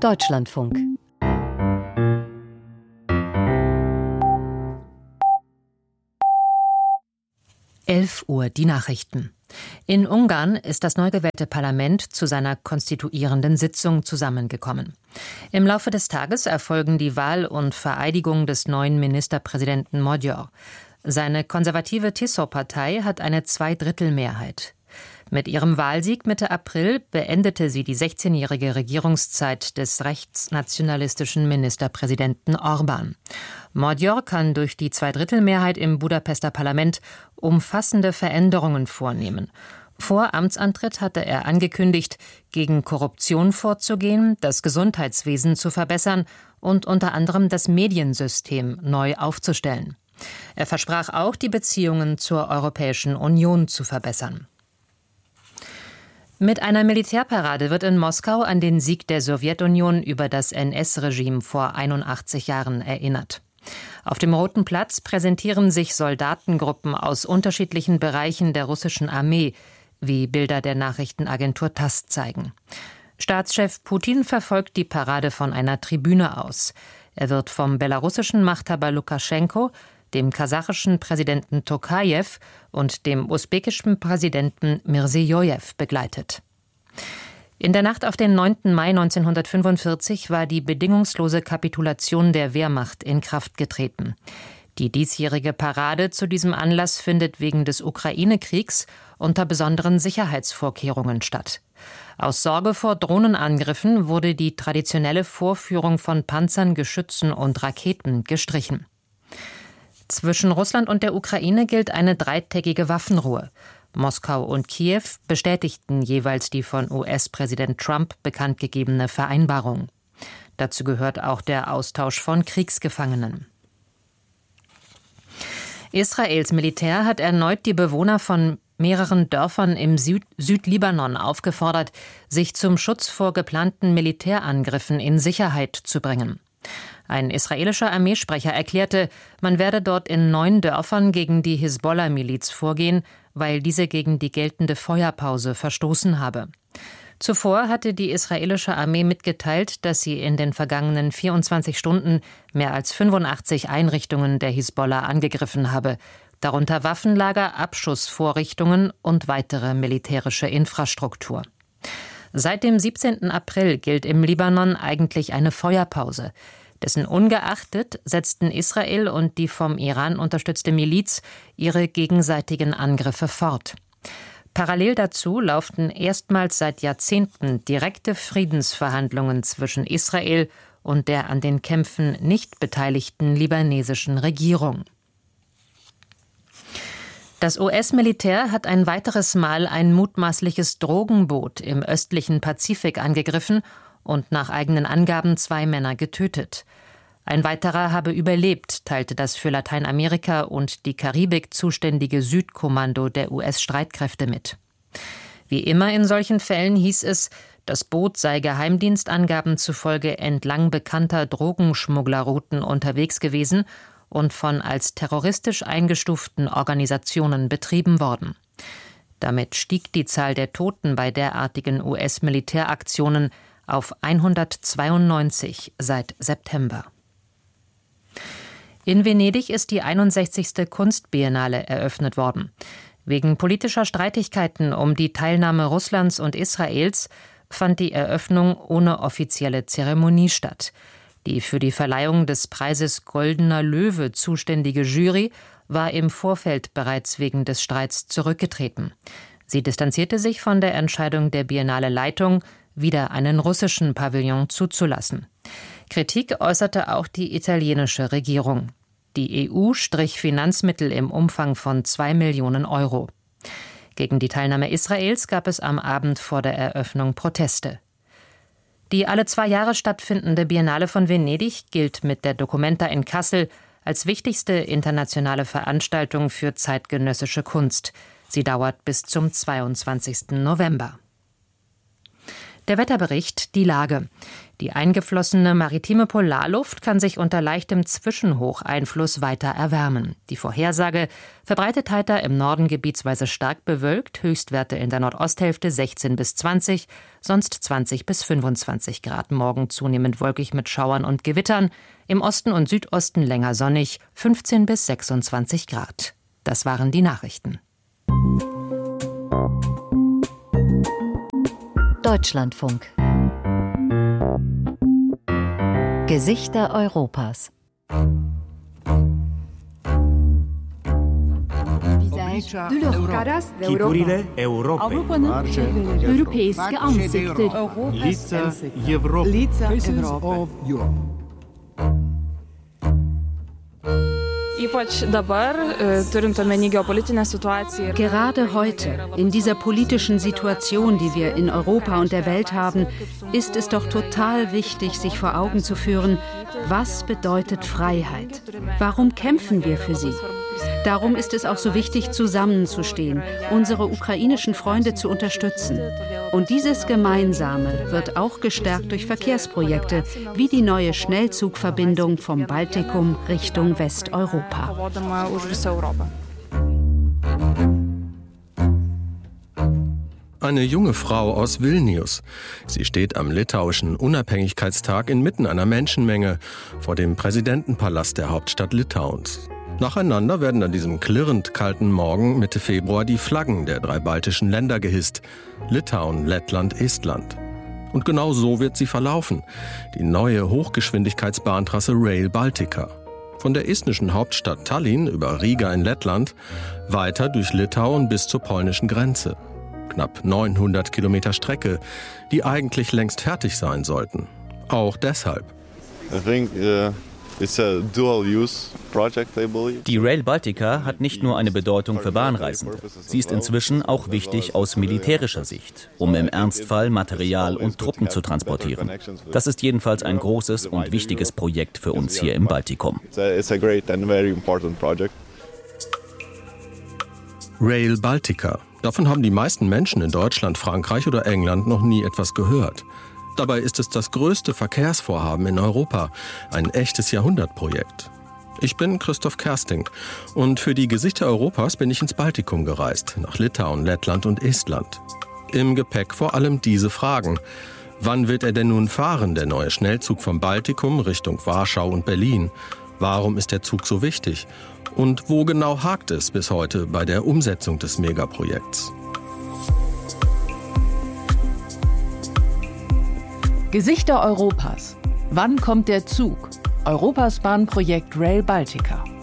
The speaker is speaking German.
Deutschlandfunk. Uhr die Nachrichten. In Ungarn ist das neu gewählte Parlament zu seiner konstituierenden Sitzung zusammengekommen. Im Laufe des Tages erfolgen die Wahl und Vereidigung des neuen Ministerpräsidenten Magyar. Seine konservative TISZO-Partei hat eine Zweidrittelmehrheit. Mit ihrem Wahlsieg Mitte April beendete sie die 16-jährige Regierungszeit des rechtsnationalistischen Ministerpräsidenten Orbán. Magyar kann durch die Zweidrittelmehrheit im Budapester Parlament umfassende Veränderungen vornehmen. Vor Amtsantritt hatte er angekündigt, gegen Korruption vorzugehen, das Gesundheitswesen zu verbessern und unter anderem das Mediensystem neu aufzustellen. Er versprach auch, die Beziehungen zur Europäischen Union zu verbessern. Mit einer Militärparade wird in Moskau an den Sieg der Sowjetunion über das NS-Regime vor 81 Jahren erinnert. Auf dem Roten Platz präsentieren sich Soldatengruppen aus unterschiedlichen Bereichen der russischen Armee, wie Bilder der Nachrichtenagentur TASS zeigen. Staatschef Putin verfolgt die Parade von einer Tribüne aus. Er wird vom belarussischen Machthaber Lukaschenko, dem kasachischen Präsidenten Tokajew und dem usbekischen Präsidenten Mirzijojew begleitet. In der Nacht auf den 9. Mai 1945 war die bedingungslose Kapitulation der Wehrmacht in Kraft getreten. Die diesjährige Parade zu diesem Anlass findet wegen des Ukraine-Kriegs unter besonderen Sicherheitsvorkehrungen statt. Aus Sorge vor Drohnenangriffen wurde die traditionelle Vorführung von Panzern, Geschützen und Raketen gestrichen. Zwischen Russland und der Ukraine gilt eine dreitägige Waffenruhe. Moskau und Kiew bestätigten jeweils die von US-Präsident Trump bekannt gegebene Vereinbarung. Dazu gehört auch der Austausch von Kriegsgefangenen. Israels Militär hat erneut die Bewohner von mehreren Dörfern im Südlibanon aufgefordert, sich zum Schutz vor geplanten Militärangriffen in Sicherheit zu bringen. Ein israelischer Armeesprecher erklärte, man werde dort in 9 Dörfern gegen die Hisbollah-Miliz vorgehen, weil diese gegen die geltende Feuerpause verstoßen habe. Zuvor hatte die israelische Armee mitgeteilt, dass sie in den vergangenen 24 Stunden mehr als 85 Einrichtungen der Hisbollah angegriffen habe, darunter Waffenlager, Abschussvorrichtungen und weitere militärische Infrastruktur. Seit dem 17. April gilt im Libanon eigentlich eine Feuerpause. Dessen ungeachtet setzten Israel und die vom Iran unterstützte Miliz ihre gegenseitigen Angriffe fort. Parallel dazu lauften erstmals seit Jahrzehnten direkte Friedensverhandlungen zwischen Israel und der an den Kämpfen nicht beteiligten libanesischen Regierung. Das US-Militär hat ein weiteres Mal ein mutmaßliches Drogenboot im östlichen Pazifik angegriffen und nach eigenen Angaben 2 Männer getötet. Ein weiterer habe überlebt, teilte das für Lateinamerika und die Karibik zuständige Südkommando der US-Streitkräfte mit. Wie immer in solchen Fällen hieß es, das Boot sei Geheimdienstangaben zufolge entlang bekannter Drogenschmugglerrouten unterwegs gewesen und von als terroristisch eingestuften Organisationen betrieben worden. Damit stieg die Zahl der Toten bei derartigen US-Militäraktionen auf 192 seit September. In Venedig ist die 61. Kunstbiennale eröffnet worden. Wegen politischer Streitigkeiten um die Teilnahme Russlands und Israels fand die Eröffnung ohne offizielle Zeremonie statt. Die für die Verleihung des Preises Goldener Löwe zuständige Jury war im Vorfeld bereits wegen des Streits zurückgetreten. Sie distanzierte sich von der Entscheidung der Biennale-Leitung, wieder einen russischen Pavillon zuzulassen. Kritik äußerte auch die italienische Regierung. Die EU strich Finanzmittel im Umfang von 2 Millionen Euro. Gegen die Teilnahme Israels gab es am Abend vor der Eröffnung Proteste. Die alle 2 Jahre stattfindende Biennale von Venedig gilt mit der Documenta in Kassel als wichtigste internationale Veranstaltung für zeitgenössische Kunst. Sie dauert bis zum 22. November. Der Wetterbericht, die Lage. Die eingeflossene maritime Polarluft kann sich unter leichtem Zwischenhocheinfluss weiter erwärmen. Die Vorhersage: verbreitet heiter, im Norden gebietsweise stark bewölkt, Höchstwerte in der Nordosthälfte 16 bis 20, sonst 20 bis 25 Grad. Morgen zunehmend wolkig mit Schauern und Gewittern, im Osten und Südosten länger sonnig, 15 bis 26 Grad. Das waren die Nachrichten. Deutschlandfunk. Gesichter Europas. Europeiske ansikter. Gerade heute, in dieser politischen Situation, die wir in Europa und der Welt haben, ist es doch total wichtig, sich vor Augen zu führen, was bedeutet Freiheit? Warum kämpfen wir für sie? Darum ist es auch so wichtig, zusammenzustehen, unsere ukrainischen Freunde zu unterstützen. Und dieses Gemeinsame wird auch gestärkt durch Verkehrsprojekte, wie die neue Schnellzugverbindung vom Baltikum Richtung Westeuropa. Eine junge Frau aus Vilnius. Sie steht am litauischen Unabhängigkeitstag inmitten einer Menschenmenge vor dem Präsidentenpalast der Hauptstadt Litauens. Nacheinander werden an diesem klirrend kalten Morgen Mitte Februar die Flaggen der 3 baltischen Länder gehisst: Litauen, Lettland, Estland. Und genau so wird sie verlaufen: die neue Hochgeschwindigkeitsbahntrasse Rail Baltica. Von der estnischen Hauptstadt Tallinn über Riga in Lettland, weiter durch Litauen bis zur polnischen Grenze. Knapp 900 Kilometer Strecke, die eigentlich längst fertig sein sollten. Auch deshalb. Die Rail Baltica hat nicht nur eine Bedeutung für Bahnreisende. Sie ist inzwischen auch wichtig aus militärischer Sicht, um im Ernstfall Material und Truppen zu transportieren. Das ist jedenfalls ein großes und wichtiges Projekt für uns hier im Baltikum. Rail Baltica. Davon haben die meisten Menschen in Deutschland, Frankreich oder England noch nie etwas gehört. Dabei ist es das größte Verkehrsvorhaben in Europa, ein echtes Jahrhundertprojekt. Ich bin Christoph Kersting und für die Gesichter Europas bin ich ins Baltikum gereist, nach Litauen, Lettland und Estland. Im Gepäck vor allem diese Fragen. Wann wird er denn nun fahren, der neue Schnellzug vom Baltikum Richtung Warschau und Berlin? Warum ist der Zug so wichtig? Und wo genau hakt es bis heute bei der Umsetzung des Megaprojekts? Gesichter Europas. Wann kommt der Zug? Europas Bahnprojekt Rail Baltica.